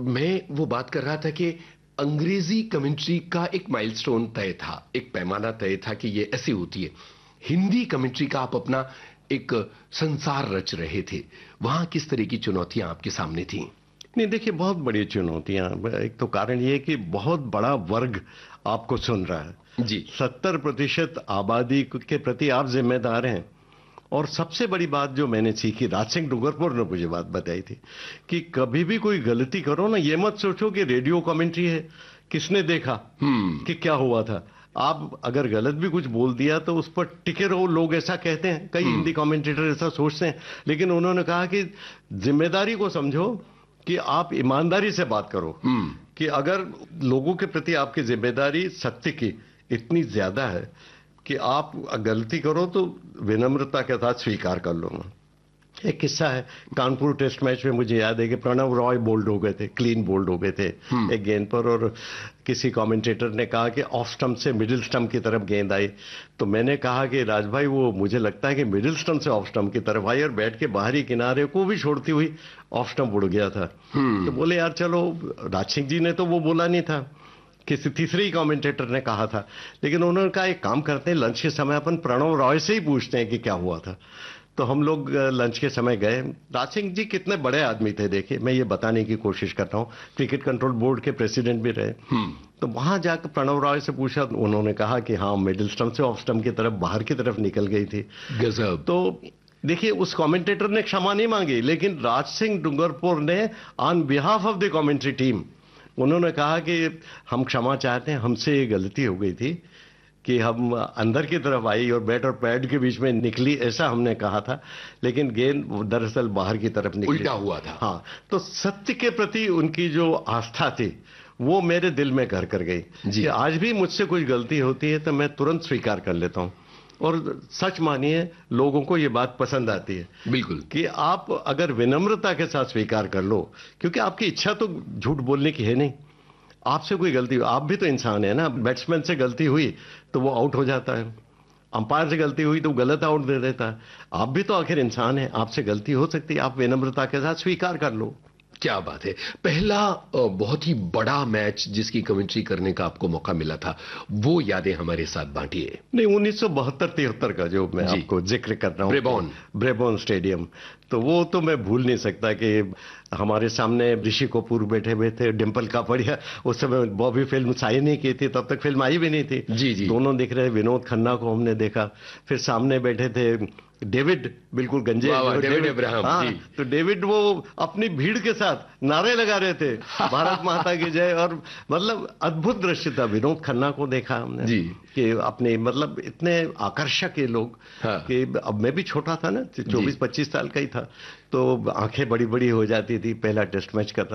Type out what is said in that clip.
मैं वो बात कर रहा था कि अंग्रेजी कमेंट्री का एक माइलस्टोन तय था, एक पैमाना तय था कि ये ऐसी होती है। हिंदी कमेंट्री का आप अपना एक संसार रच रहे थे। वहां किस तरह की चुनौतियां आपके सामने थी? नहीं देखिए, बहुत बड़ी चुनौतियां। एक तो कारण ये है कि बहुत बड़ा वर्ग आपको सुन रहा है। जी। 70% आबादी के प्रति आप जिम्मेदार हैं। और सबसे बड़ी बात जो मैंने सीखी, राज सिंह डूंगरपुर ने मुझे बात बताई थी कि कभी भी कोई गलती करो ना, ये मत सोचो कि रेडियो कमेंट्री है, किसने देखा कि क्या हुआ था। आप अगर गलत भी कुछ बोल दिया तो उस पर टिके रहो। लोग ऐसा कहते हैं, कई हिंदी कमेंटेटर ऐसा सोचते हैं, लेकिन उन्होंने कहा कि जिम्मेदारी को समझो कि आप ईमानदारी से बात करो। कि अगर लोगों के प्रति आपकी जिम्मेदारी सत्य की इतनी ज्यादा है कि आप गलती करो तो विनम्रता के साथ स्वीकार कर लो। एक किस्सा है, कानपुर टेस्ट मैच में मुझे याद है कि प्रणव रॉय बोल्ड हो गए थे, क्लीन बोल्ड हो गए थे एक गेंद पर, और किसी कमेंटेटर ने कहा कि ऑफ स्टंप से मिडिल स्टंप की तरफ गेंद आई। तो मैंने कहा कि राज भाई, वो मुझे लगता है कि मिडिल स्टंप से ऑफ स्टंप की तरफ आई और बैट के बाहरी किनारे को भी छोड़ती हुई ऑफ स्टंप उड़ गया था। तो बोले यार चलो, राज सिंह जी ने तो वो बोला नहीं था, किसी तीसरे ही कमेंटेटर ने कहा था, लेकिन उन्होंने कहा एक काम करते हैं, लंच के समय अपन प्रणव रॉय से ही पूछते हैं कि क्या हुआ था। तो हम लोग लंच के समय गए। राज सिंह जी कितने बड़े आदमी थे, देखिए मैं ये बताने की कोशिश कर रहा हूँ, क्रिकेट कंट्रोल बोर्ड के प्रेसिडेंट भी रहे। तो वहां जाकर प्रणव रॉय से पूछा, उन्होंने कहा कि हाँ, मिडिल स्टंप से ऑफ स्टंप की तरफ बाहर की तरफ निकल गई थी। गजब। तो देखिए, उस कमेंटेटर ने क्षमा नहीं मांगी, लेकिन राज सिंह डूंगरपुर ने on behalf of the commentary team उन्होंने कहा कि हम क्षमा चाहते हैं, हमसे ये गलती हो गई थी कि हम अंदर की तरफ आई और बैट और पैड के बीच में निकली, ऐसा हमने कहा था, लेकिन गेंद दरअसल बाहर की तरफ निकली, उल्टा हुआ था। हाँ, तो सत्य के प्रति उनकी जो आस्था थी वो मेरे दिल में घर कर गई कि आज भी मुझसे कुछ गलती होती है तो मैं तुरंत स्वीकार कर लेता हूं। और सच मानिए, लोगों को ये बात पसंद आती है बिल्कुल कि आप अगर विनम्रता के साथ स्वीकार कर लो, क्योंकि आपकी इच्छा तो झूठ बोलने की है नहीं। आपसे कोई गलती, आप भी तो इंसान है ना। बैट्समैन से गलती हुई तो वो आउट हो जाता है, अंपायर से गलती हुई तो गलत आउट दे देता है। आप भी तो आखिर इंसान है, आपसे गलती हो सकती है, आप विनम्रता के साथ स्वीकार कर लो। क्या बात है। पहला बहुत ही बड़ा मैच जिसकी कमेंट्री करने का आपको मौका मिला था, वो यादें हमारे साथ बांटिए। नहीं, 1972-73 का जो मैं आपको जिक्र कर रहा हूँ, ब्रेबॉर्न स्टेडियम, तो वो तो मैं भूल नहीं सकता कि हमारे सामने ऋषि कपूर बैठे हुए थे, डिम्पल कापड़िया, उस समय बॉबी फिल्म साइन नहीं की थी, तब तक फिल्म आई भी नहीं थी। जी। दोनों दिख रहे, विनोद खन्ना को हमने देखा। फिर सामने बैठे थे डेविड, बिल्कुल गंजे, डेविड अब्राहम। हाँ, तो डेविड वो अपनी भीड़ के साथ नारे लगा रहे थे, भारत माता की जय। और मतलब अद्भुत दृश्य था। विनोद खन्ना को देखा हमने जी कि अपने मतलब इतने आकर्षक ये लोग। हाँ। कि अब मैं भी छोटा था ना, 24-25 साल का ही था, तो आंखें बड़ी बड़ी हो जाती थी। पहला टेस्ट मैच कर रहा